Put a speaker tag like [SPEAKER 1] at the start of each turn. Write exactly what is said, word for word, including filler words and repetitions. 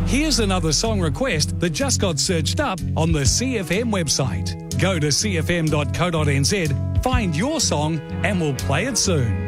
[SPEAKER 1] Here's another song request that just got searched up on the C F M website. Go to c f m dot co dot n z, find your song, and we'll play it soon.